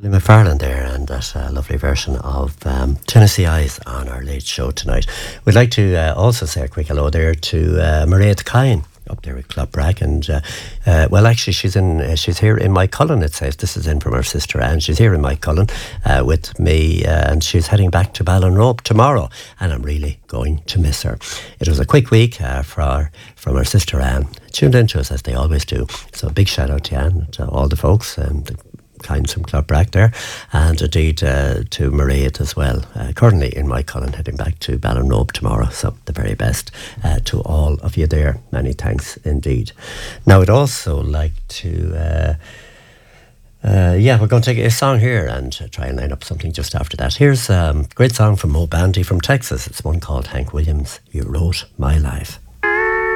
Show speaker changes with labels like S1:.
S1: Lee McFarlane there, and that lovely version of Tennessee Eyes on our late show tonight. We'd like to also say a quick hello there to Mairead Kine up there at Clopbrack, and well, actually, she's here in Mike Cullen. It says this is in from her sister Anne. She's here in Mike Cullen with me, and she's heading back to Ballinrobe tomorrow, and I'm really going to miss her. It was a quick week from her sister Anne. Tuned in to us as they always do. So a big shout out to Anne, to all the folks, and the Kinds from Clopbrack there, and indeed to Mairead as well. Currently in Mike Cullen, heading back to Ballinrobe tomorrow. So the very best to all of you there. Many thanks indeed. Now I'd also like to we're going to take a song here and try and line up something just after that. Here's a great song from Mo Bandy from Texas. It's one called Hank Williams, You Wrote My Life.